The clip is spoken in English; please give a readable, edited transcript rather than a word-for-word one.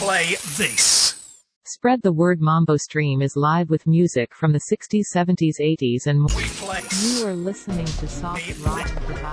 play this. Spread the word. Mambo Stream is live with music from the 60s, 70s, 80s and more. We play. You are listening to Soft Rock Device.